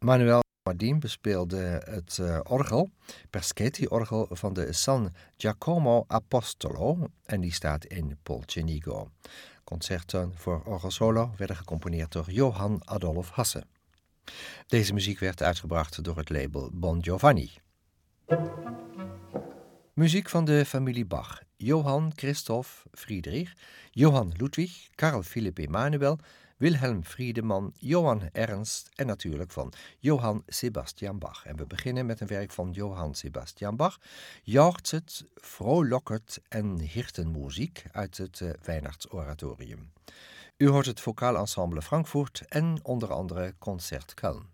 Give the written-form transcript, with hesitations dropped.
Manuel Mardin bespeelde het orgel, Peschetti-orgel van de San Giacomo Apostolo en die staat in Polcenigo. Concerten voor orgelsolo werden gecomponeerd door Johann Adolf Hasse. Deze muziek werd uitgebracht door het label Bon Giovanni. Muziek van de familie Bach. Johann Christoph Friedrich, Johann Ludwig, Carl Philipp Emanuel, Wilhelm Friedemann, Johann Ernst en natuurlijk van Johann Sebastian Bach. En we beginnen met een werk van Johann Sebastian Bach, Jauchzet, Frohlocket en Hirtenmuziek uit het Weihnachtsoratorium. U hoort het Vocaal Ensemble Frankfurt en onder andere Concert Köln.